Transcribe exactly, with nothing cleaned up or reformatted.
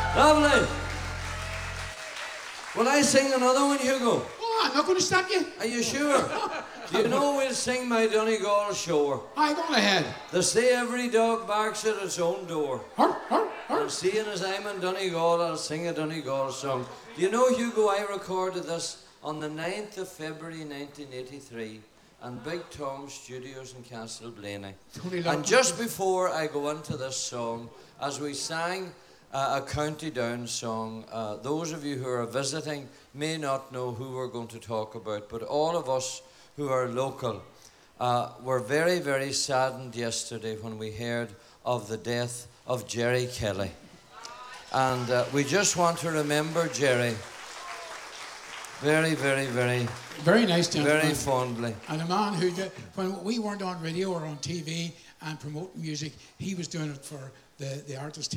Lovely. Will I sing another one, Hugo? Oh, I'm not going to stop you. Are you sure? Do you know we'll sing My Donegal Shore? Aye, go on ahead. They say every dog barks at its own door. Hur, hur, hur. And seeing as I'm in Donegal, I'll sing a Donegal song. Do you know, Hugo, I recorded this on the ninth of February nineteen eighty-three in Big Tom Studios in Castleblaney. And just before I go into this song, as we sang uh, a County Down song, uh, those of you who are visiting may not know who we're going to talk about, but all of us who are local uh, were very, very saddened yesterday when we heard of the death of Jerry Kelly. And uh, we just want to remember Jerry very, very, very, very nice gentleman. Very fondly. And a man who, did, when we weren't on radio or on T V and promoting music, he was doing it for the, the artist